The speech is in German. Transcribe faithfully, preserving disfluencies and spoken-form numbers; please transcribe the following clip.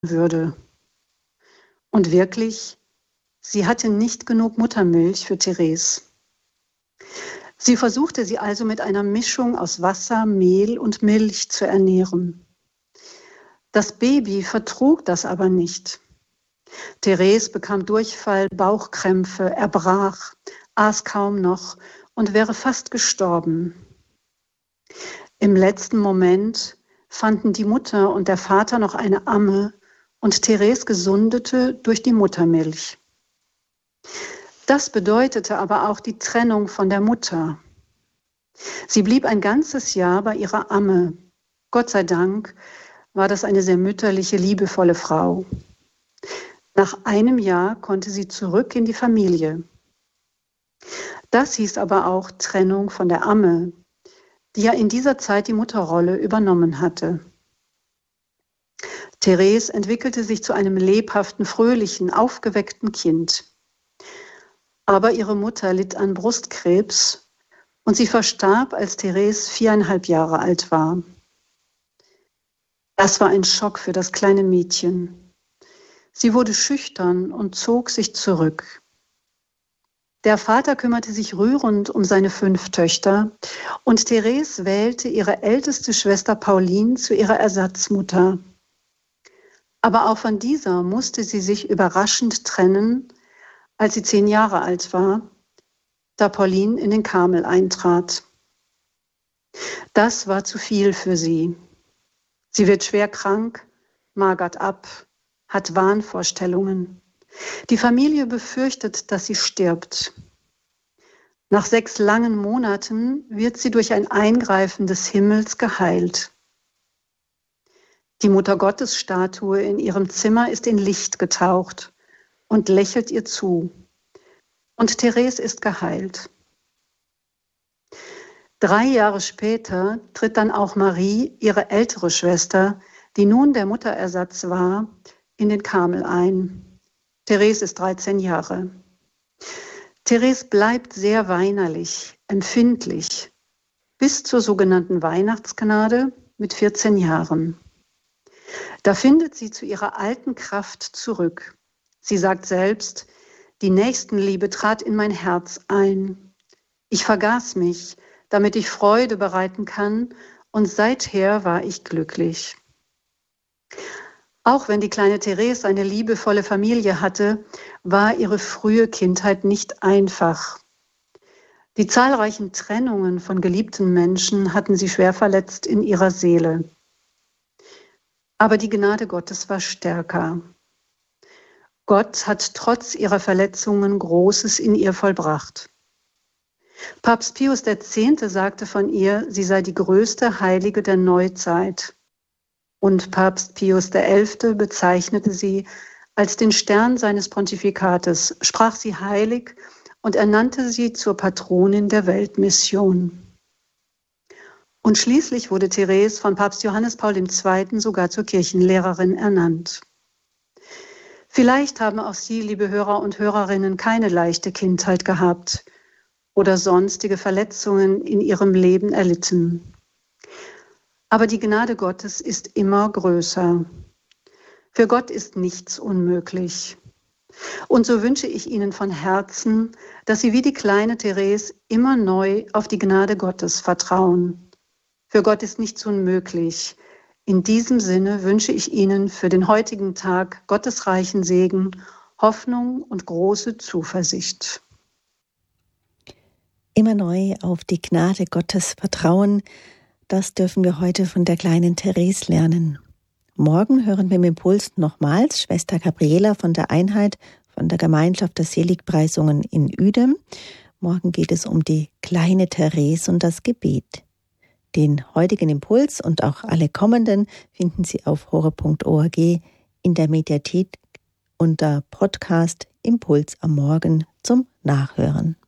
würde. Und wirklich, sie hatte nicht genug Muttermilch für Therese. Sie versuchte sie also mit einer Mischung aus Wasser, Mehl und Milch zu ernähren. Das Baby vertrug das aber nicht. Therese bekam Durchfall, Bauchkrämpfe, erbrach, aß kaum noch und wäre fast gestorben. Im letzten Moment fanden die Mutter und der Vater noch eine Amme und Therese gesundete durch die Muttermilch. Das bedeutete aber auch die Trennung von der Mutter. Sie blieb ein ganzes Jahr bei ihrer Amme. Gott sei Dank war das eine sehr mütterliche, liebevolle Frau. Nach einem Jahr konnte sie zurück in die Familie. Das hieß aber auch Trennung von der Amme, die ja in dieser Zeit die Mutterrolle übernommen hatte. Therese entwickelte sich zu einem lebhaften, fröhlichen, aufgeweckten Kind. Aber ihre Mutter litt an Brustkrebs und sie verstarb, als Therese viereinhalb Jahre alt war. Das war ein Schock für das kleine Mädchen. Sie wurde schüchtern und zog sich zurück. Der Vater kümmerte sich rührend um seine fünf Töchter und Therese wählte ihre älteste Schwester Pauline zu ihrer Ersatzmutter. Aber auch von dieser musste sie sich überraschend trennen, als sie zehn Jahre alt war, da Pauline in den Karmel eintrat. Das war zu viel für sie. Sie wird schwer krank, magert ab, hat Wahnvorstellungen. Die Familie befürchtet, dass sie stirbt. Nach sechs langen Monaten wird sie durch ein Eingreifen des Himmels geheilt. Die Mutter-Gottes-Statue in ihrem Zimmer ist in Licht getaucht und lächelt ihr zu. Und Therese ist geheilt. Drei Jahre später tritt dann auch Marie, ihre ältere Schwester, die nun der Mutterersatz war, in den Karmel ein. Therese ist dreizehn Jahre. Therese bleibt sehr weinerlich, empfindlich, bis zur sogenannten Weihnachtsgnade mit vierzehn Jahren. Da findet sie zu ihrer alten Kraft zurück. Sie sagt selbst, die Nächstenliebe trat in mein Herz ein. Ich vergaß mich, damit ich Freude bereiten kann, und seither war ich glücklich. Auch wenn die kleine Therese eine liebevolle Familie hatte, war ihre frühe Kindheit nicht einfach. Die zahlreichen Trennungen von geliebten Menschen hatten sie schwer verletzt in ihrer Seele. Aber die Gnade Gottes war stärker. Gott hat trotz ihrer Verletzungen Großes in ihr vollbracht. Papst Pius der Zehnte sagte von ihr, sie sei die größte Heilige der Neuzeit. Und Papst Pius der Elfte bezeichnete sie als den Stern seines Pontifikates, sprach sie heilig und ernannte sie zur Patronin der Weltmission. Und schließlich wurde Therese von Papst Johannes Paul der Zweite sogar zur Kirchenlehrerin ernannt. Vielleicht haben auch Sie, liebe Hörer und Hörerinnen, keine leichte Kindheit gehabt oder sonstige Verletzungen in Ihrem Leben erlitten. Aber die Gnade Gottes ist immer größer. Für Gott ist nichts unmöglich. Und so wünsche ich Ihnen von Herzen, dass Sie wie die kleine Therese immer neu auf die Gnade Gottes vertrauen. Für Gott ist nichts unmöglich. In diesem Sinne wünsche ich Ihnen für den heutigen Tag Gottes reichen Segen, Hoffnung und große Zuversicht. Immer neu auf die Gnade Gottes vertrauen, das dürfen wir heute von der kleinen Therese lernen. Morgen hören wir im Impuls nochmals Schwester Gabriela von der Einheit, von der Gemeinschaft der Seligpreisungen in Uedem. Morgen geht es um die kleine Therese und das Gebet. Den heutigen Impuls und auch alle kommenden finden Sie auf horeb punkt org in der Mediathek unter Podcast Impuls am Morgen zum Nachhören.